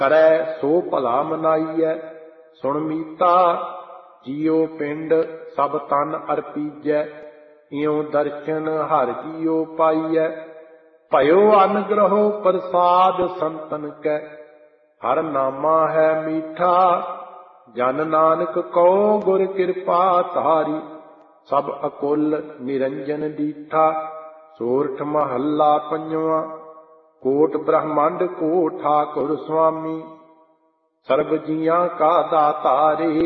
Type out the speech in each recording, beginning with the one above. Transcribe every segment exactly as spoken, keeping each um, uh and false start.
ਕरै ਸੋ ਭਲਾ ਮਨਾਈਐ। ਸੁਣ ਮੀਤਾ ਜੀਉ ਪਿੰਡ ਸਭ ਤਨ ਅਰਪੀਜੈ। ਇਉ ਦਰਸ਼ਨ ਹਰਿ ਜੀਉ ਪਾਈਐ। ਭਇਓ ਅਨਗ੍ਰਹੋ ਪ੍ਰਸਾਦ ਸੰਤਨ ਕੈ। ਹਰ ਨਾਮਾ ਹੈ ਮੀਠਾ ਜਨ ਨਾਨਕ ਕਉ ਗੁਰ ਕਿਰਪਾ ਧਾਰੀ। ਸਭ ਅਕੁਲ ਨਿਰੰਜਨ ਦੀਠਾ। ਸੋਰਠ ਮਹੱਲਾ ਪੰਜਵਾਂ। ਕੋਟ ਬ੍ਰਹਮੰਡ ਕੋ ਠਾਕੁਰ ਸੁਆਮੀ। ਸਰਬ ਜੀਆਂ ਕਾ ਦਾਤਾਰੇ।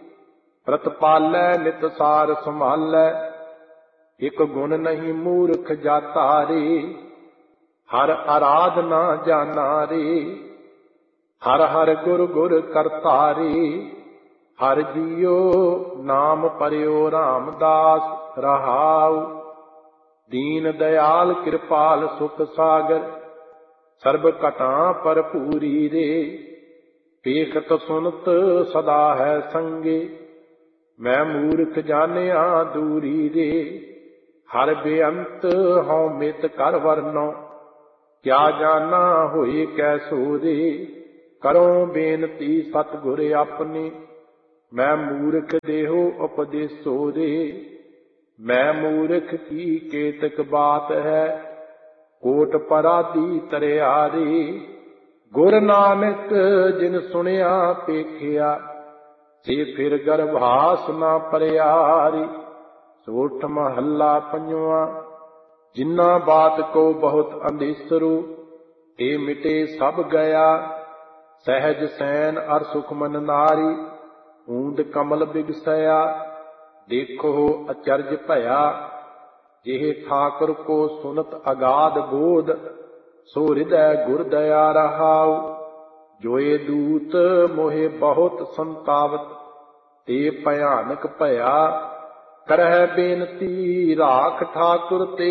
ਪ੍ਰਤਪਾਲੈ ਨਿਤ ਸਾਰ ਸੰਭਾਲੈ। ਇਕ ਗੁਣ ਨਹੀਂ ਮੂਰਖ ਜਾਤਾ ਰੇ। ਹਰ ਆਰਾਧਨਾ ਜਾਨਾ ਰੇ। ਹਰ ਹਰ ਗੁਰ ਗੁਰ ਕਰਤਾ ਰੇ। ਹਰ ਜੀਉ ਨਾਮ ਪਰਿਓ ਰਾਮਦਾਸ ਰਹਾਉ। ਦੀਨ ਦਇਆਲ ਕਿਰਪਾਲ ਸੁਖ ਸਾਗਰ। ਸਰਬ ਘਟਾਂ ਭਰਪੂਰੀ ਰੇ। ਪੇਖਤ ਸੁਨਤ ਸਦਾ ਹੈ ਸੰਗੇ। ਮੈਂ ਮੂਰਖ ਜਾਣਿਆ ਦੂਰੀ ਰੇ। ਹਰ ਬੇਅੰਤ ਹਉ ਮਿਤ ਕਰ ਵਰਨੋ। ਕਿਆ ਜਾਨਾ ਹੋਏ ਕੈਸੋ ਰੇ। ਕਰੋ ਬੇਨਤੀ ਸਤਿਗੁਰ ਆਪਣੇ। ਮੈਂ ਮੂਰਖ ਦੇਹੋ ਉਪਦੇਸੋ ਰੇ। ਮੈਂ ਮੂਰਖ ਕੀ ਕੇਤਕ ਬਾਤ ਹੈ। ਕੋਟ ਪਰਾਧੀ ਤਰਿਆ ਰੇ। ਗੁਰ ਨਾਨਕ ਜਿਨ ਸੁਣਿਆ ਪੇਖਿਆ। ਸੇ ਫਿਰ ਗਰਭਾਸ ਨਾ ਪਰਿਆ ਰੇ। ਸੋਠ ਮਹੱਲਾ ਪੰਜਵਾਂ। ਜਿਨ੍ਹਾਂ ਬਾਤ ਕੋ ਬਹੁਤ ਅੰਧੇਸਰੂ। ਏ ਮਿਟੇ ਸਭ ਗਿਆ। ਸਹਿਜ ਸੈਨ ਅਰ ਸੁਖਮਨ ਨਾਰੀ। ਊਂਦ ਕਮਲ ਬਿਗਸਇਆ। ਦੇਖੋ ਅਚਰਜ ਭਇਆ। ਜਿਹੇ ਠਾਕੁਰ ਕੋ ਸੁਨਤ ਅਗਾਧ ਬੋਧ। ਸੋ ਹਿਰਦੈ ਗੁਰ ਦਇਆ ਰਹਾਉ। ਜੋਏ ਦੂਤ ਮੋਹਿ ਬਹੁਤ ਸੰਤਾਵਤ। ਤੇ ਭਿਆਨਕ ਭਇਆ। ਕਰਹਿ ਬੇਨਤੀ ਰਾਖ ਠਾਕੁਰ ਤੇ।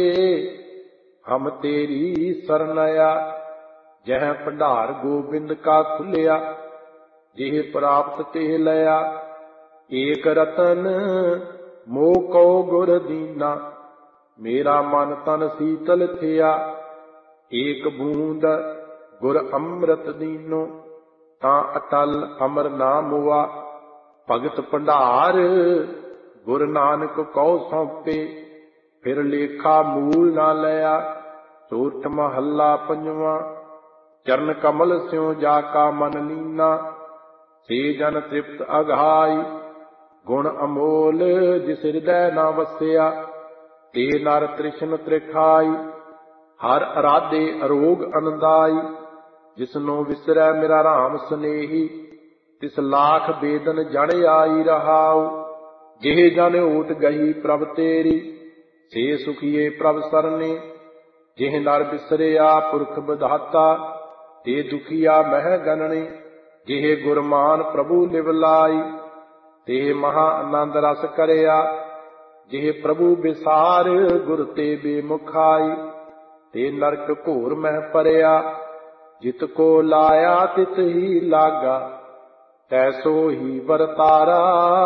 ਹਮ ਤੇਰੀ ਸਰਨਇਆ। ਜਹ ਭੰਡਾਰ ਗੋਬਿੰਦ ਕਾ ਖੁੱਲਿਆ। ਜਿਹੇ ਪ੍ਰਾਪਤ ਤੇ ਲਿਆ। ਏਕ ਰਤਨ ਮੋਹ ਕਉ ਗੁਰ ਦੀਨਾ। ਮੇਰਾ ਮਨ ਤਨ ਸੀਤਲ ਥਿਆ। ਏਕ ਬੂੰਦ ਗੁਰ ਅੰਮ੍ਰਿਤ ਦੀਨੋ। ਤਾਂ ਅਟਲ ਅਮਰ ਨਾ ਮੁਆ। ਭਗਤ ਭੰਡਾਰ ਗੁਰ ਨਾਨਕ ਕਉ ਸੌਂਪੇ। ਫਿਰ ਲੇਖਾ ਮੂਲ ਨਾ ਲਿਆ। ਸੋਠ ਮਹੱਲਾ ਪੰਜਵਾਂ। ਚਰਨ ਕਮਲ ਸਿਉ ਜਾ ਕਾ ਮਨ ਲੀਨਾ। ਸੇ ਜਨ ਤ੍ਰਿਪਤ ਅਘਾਈ। ਗੁਣ ਅਮੋਲ ਜਿਸ ਹਿਰਦੈ ਨਾ ਵਸਿਆ। ਤੇ ਨਰ ਤ੍ਰਿਸ਼ਨ ਤ੍ਰਿਖਾਈ। ਹਰ ਅਰਾਧੇ ਅਰੋਗ ਅਨੰਦਾਈ। ਜਿਸਨੋ ਵਿਸਰੈ ਮੇਰਾ ਰਾਮ ਸਨੇਹੀ। ਤਿਸ ਲਾਖ ਬੇਦਨ ਜਣ ਆਈ ਰਹਾਉ। ਜਿਹੇ ਜਨ ਓਟ ਗਈ ਪ੍ਰਭ ਤੇਰੀ। ਸੇ ਸੁਖੀਏ ਪ੍ਰਭ ਸਰਨੇ। ਜਿਹ ਨਰ ਬਿਸਰਿਆ ਪੁਰਖ ਵਿਧਾਤਾ। ਤੇ ਦੁਖੀਆ ਮਹਿ ਗਨਣੇ। ਜਿਹੇ ਗੁਰਮਾਨ ਪ੍ਰਭੂ ਲਿਵ ਲਾਈ। ਤੇ ਮਹਾ ਆਨੰਦ ਰਸ ਕਰਿਆ। ਜਿਹੇ ਪ੍ਰਭੂ ਬਿਸਾਰ ਗੁਰ ਤੇ ਬੇਮੁਖਾਈ। ਤੇ ਨਰਕ ਘੋਰ ਮਹਿ ਪਰਿਆ। ਜਿਤ ਕੋ ਲਾਇਆ ਤਿਤ ਹੀ ਲਾਗਾ। ਤੈਸੋ ਹੀ ਵਰਤਾਰਾ।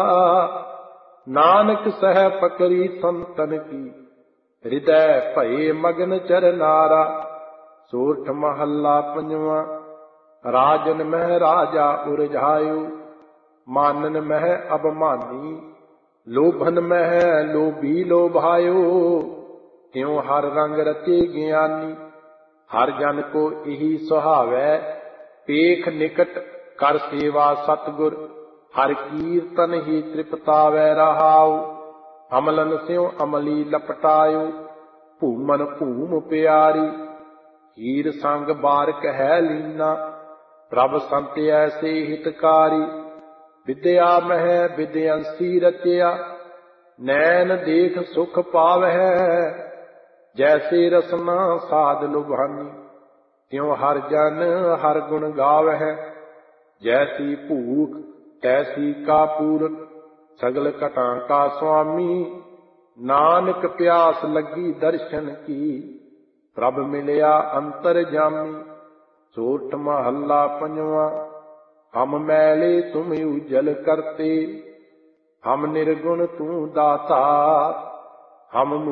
ਨਾਨਕ ਸਹਿ ਪਕਰੀ ਸੰਤਨ ਕੀ। ਹਿਰਦੈ ਭਏ ਮਗਨ ਚਰਨਾਰਾ। ਸੋਠ ਮਹੱਲਾ ਪੰਜਵਾਂ। ਰਾਜਨ ਮਹਿ ਰਾਜਾ ਉਰਝਾਇਓ। ਮਾਨਨ ਮਹਿ ਅਭਮਾਨੀ। ਲੋਭਨ ਮਹਿ ਲੋਭੀ ਲੋਭਾਇਓ। ਤਿਉ ਹਰ ਰੰਗ ਰਚੇ ਗਿਆਨੀ। ਹਰ ਜਨ ਕੋ ਇਹੀ ਸੁਹਾਵੈ। ਪੇਖ ਨਿਕਟ ਕਰ ਸੇਵਾ ਸਤਿਗੁਰ। ਹਰ ਕੀਰਤਨ ਹੀ ਤ੍ਰਿਪਤਾਵੈ ਰਹਾਉ। ਅਮਲਨ ਸਿਉ ਅਮਲੀ ਲਪਟਾਇਓ। ਭੂਮਨ ਭੂਮ ਪਿਆਰੀ। ਹੀਰ ਸੰਗ ਬਾਰਕ ਹੈ ਲੀਨਾ। ਪ੍ਰਭ ਸੰਤ ਐਸੇ ਹਿਤਕਾਰੀ। ਵਿਦਿਆ ਮਹਿ ਵਿਦਿਅੰਸੀ ਰਚਿਆ। ਨੈਣ ਦੇਖ ਸੁਖ ਪਾਵਹਿ। ਜੈਸੇ ਰਸਨਾ ਸਾਧ ਲੁਭਾਨੀ। ਤਿਉ ਹਰ ਜਨ ਹਰ ਗੁਣ ਗਾਵਹਿ। ਜੈਸੀ ਭੂਖ ਤੈਸੀ ਕਾ ਪੂਰਕ। ਸਗਲ ਘਟਾਂ ਕਾ ਸੁਆਮੀ। ਨਾਨਕ ਪਿਆਸ ਲੱਗੀ ਦਰਸ਼ਨ ਕੀ। ਪ੍ਰਭ ਮਿਲਿਆ ਅੰਤਰ ਜਾਮੀ। ਸੋਠ ਮਹੱਲਾ ਪੰਜਵਾਂ। ਹਮ ਮੈਲੇ ਤੁਮ ਉਜਲ ਕਰਤੇ। ਹਮ ਨਿਰਗੁਣ ਤੂੰ ਦਾਤਾ। ਹਮ